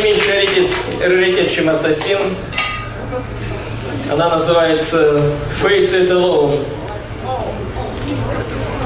меньший раритет, чем Ассасин. Она называется Face It Alone.